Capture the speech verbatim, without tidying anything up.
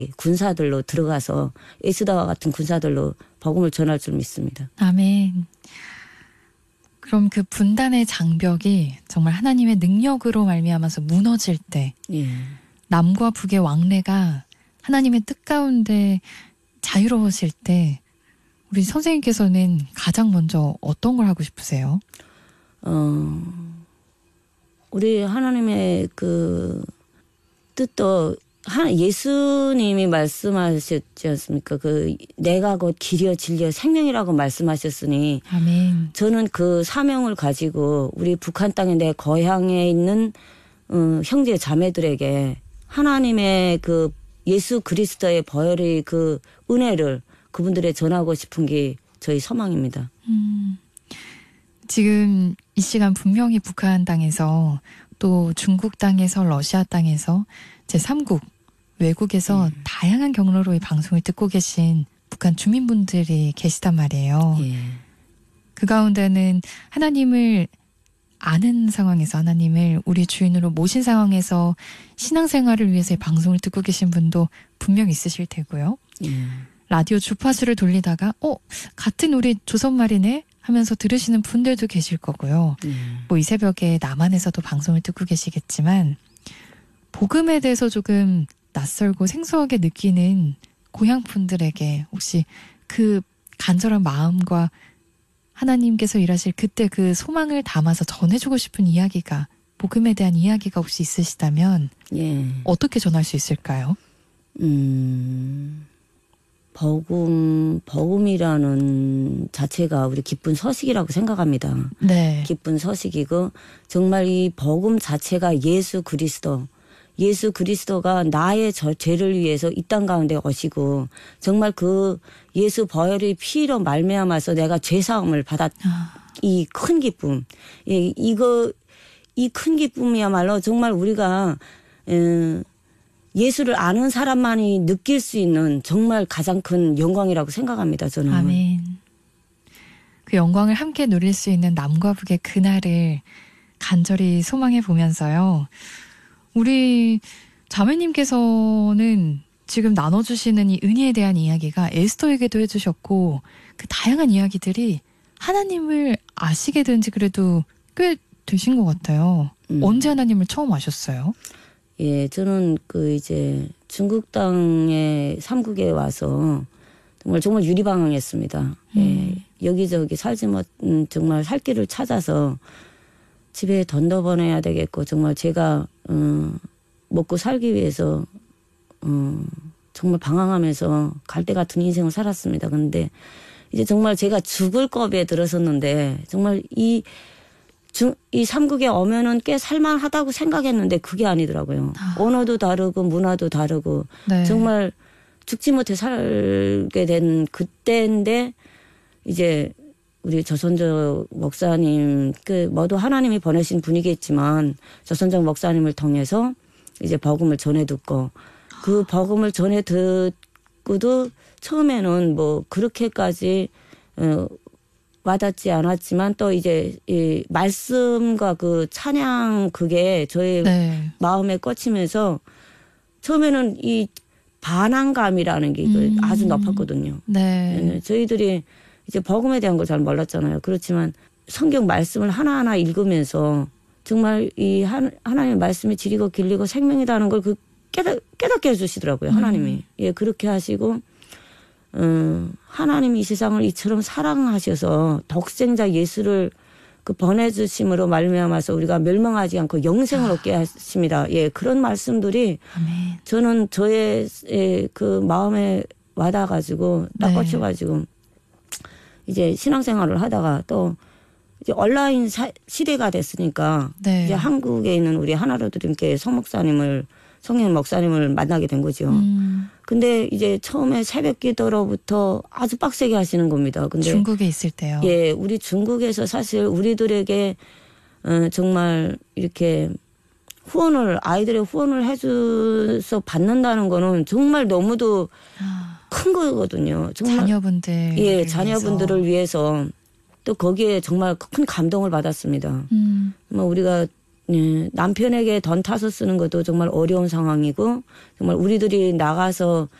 군사들로 들어가서 에스더와 같은 군사들로 복음을 전할 줄 믿습니다. 아멘. 그럼 그 분단의 장벽이 정말 하나님의 능력으로 말미암아서 무너질 때 예. 남과 북의 왕래가 하나님의 뜻 가운데 자유로워질 때 우리 선생님께서는 가장 먼저 어떤 걸 하고 싶으세요? 어, 우리 하나님의 그 뜻도 하, 예수님이 말씀하셨지 않습니까? 그 내가 곧 길이요 진리요 생명이라고 말씀하셨으니 아멘. 저는 그 사명을 가지고 우리 북한 땅에 내 고향에 있는 어, 형제 자매들에게 하나님의 그 예수 그리스도의 보혈의 그 은혜를 그분들에 전하고 싶은 게 저희 소망입니다. 음, 지금 이 시간 분명히 북한 땅에서 또 중국 땅에서 러시아 땅에서 제삼국 외국에서 음. 다양한 경로로 이 방송을 듣고 계신 북한 주민분들이 계시단 말이에요. 예. 그 가운데는 하나님을 아는 상황에서 하나님을 우리 주인으로 모신 상황에서 신앙생활을 위해서 이 방송을 듣고 계신 분도 분명 있으실 테고요. 예. 라디오 주파수를 돌리다가 어? 같은 우리 조선말이네? 하면서 들으시는 분들도 계실 거고요. 예. 뭐 이 새벽에 남한에서도 방송을 듣고 계시겠지만 복음에 대해서 조금 낯설고 생소하게 느끼는 고향분들에게 혹시 그 간절한 마음과 하나님께서 일하실 그때 그 소망을 담아서 전해주고 싶은 이야기가 복음에 대한 이야기가 혹시 있으시다면 예. 어떻게 전할 수 있을까요? 음, 복음, 복음이라는 자체가 우리 기쁜 소식이라고 생각합니다. 네. 기쁜 소식이고 정말 이 복음 자체가 예수 그리스도 예수 그리스도가 나의 저, 죄를 위해서 이 땅 가운데 오시고 정말 그 예수 보혈의 피로 말미암아서 내가 죄사함을 받았 아. 이 큰 기쁨. 예, 이거 이 큰 기쁨이야말로 정말 우리가 에, 예수를 아는 사람만이 느낄 수 있는 정말 가장 큰 영광이라고 생각합니다. 저는. 아멘. 그 영광을 함께 누릴 수 있는 남과 북의 그날을 간절히 소망해 보면서요. 우리 자매님께서는 지금 나눠주시는 이 은혜에 대한 이야기가 에스더에게도 해주셨고 그 다양한 이야기들이 하나님을 아시게 된 지 그래도 꽤 되신 것 같아요. 음. 언제 하나님을 처음 아셨어요? 예, 저는 그 이제 중국 땅에 삼국에 와서 정말 정말 유리방황했습니다. 음. 예, 여기저기 살지 못 음, 정말 살 길을 찾아서 집에 돈도 보내야 되겠고 정말 제가 어, 먹고 살기 위해서 어, 정말 방황하면서 갈대 같은 인생을 살았습니다. 그런데 이제 정말 제가 죽을 겁에 들었었는데 정말 이 중, 이 삼국에 오면은 꽤 살만하다고 생각했는데 그게 아니더라고요. 아. 언어도 다르고 문화도 다르고 네. 정말 죽지 못해 살게 된 그때인데 이제 우리 조선족 목사님 그 모두 하나님이 보내신 분이겠지만 조선족 목사님을 통해서 이제 복음을 전해 듣고 그 복음을 전해 듣고도 처음에는 뭐 그렇게까지 어, 와닿지 않았지만 또 이제 이 말씀과 그 찬양 그게 저의 네. 마음에 꽂히면서 처음에는 이 반항감이라는 게 음. 아주 높았거든요. 네. 저희들이 이제 복음에 대한 걸 잘 몰랐잖아요. 그렇지만 성경 말씀을 하나하나 읽으면서 정말 이 하나님의 말씀이 질이고 길리고 생명이라는 걸 그 깨닫, 깨닫게 해주시더라고요. 하나님이. 음. 예, 그렇게 하시고 어, 하나님이 이 세상을 이처럼 사랑하셔서 독생자 예수를 그 보내주심으로 말미암아서 우리가 멸망하지 않고 영생을 아. 얻게 하십니다. 예, 그런 말씀들이 아멘. 저는 저의 예, 그 마음에 와닿아가지고 딱 네. 꽂혀가지고 이제 신앙생활을 하다가 또 이제 온라인 사, 시대가 됐으니까 네. 이제 한국에 있는 우리 하나로드림교회 송 목사님을 성령 목사님을 만나게 된 거죠. 음. 근데 이제 처음에 새벽 기도로부터 아주 빡세게 하시는 겁니다. 근데 중국에 있을 때요. 예, 우리 중국에서 사실 우리들에게 어, 정말 이렇게 후원을 아이들의 후원을 해줘서 받는다는 거는 정말 너무도 아. 큰 거거든요. 정말 자녀분들 예, 자녀분들을 위해서. 위해서 또 거기에 정말 큰 감동을 받았습니다. 음. 뭐 우리가 예, 남편에게 던 타서 쓰는 것도 정말 어려운 상황이고 정말 우리들이 나가서